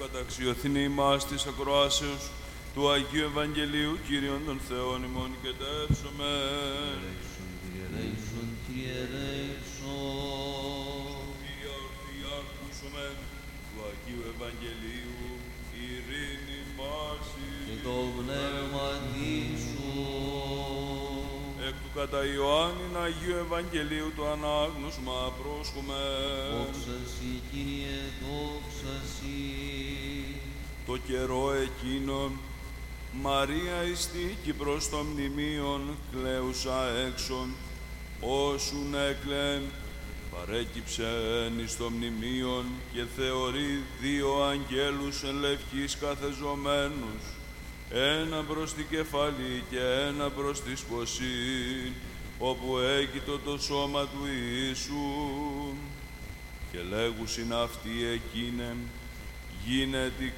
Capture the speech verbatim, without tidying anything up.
καταξιωθήνει ημάς της ακροάσεως του Αγίου Ευαγγελίου Κύριον των Θεών ημών και τεύσομεν. Ελέησον, Κύριε, ελέησον, Κύριε, ελέησον. Κύριε ορθή ακούσομεν του Αγίου Ευαγγελίου ειρήνη πάση. Και το πνεύμα σου. Εκ του κατά Ιωάννην Αγίου Ευαγγελίου το ανάγνωσμα πρόσχομεν. Δόξα σοι, Κύριε, δόξα σοι. Το καιρό εκείνον Μαρία ειστήκη προς το μνημείον κλαίουσα έξω, όσουν έκλαιν παρέκυψεν εις το μνημείον και θεωρεί δύο αγγέλους εν λευκής καθεζομένους, ένα προς την κεφαλή και ένα προς τη σποσή, όπου έγκυτο το σώμα του Ιησού. Και λέγουσιν αυτοί εκείνεν, γίνεται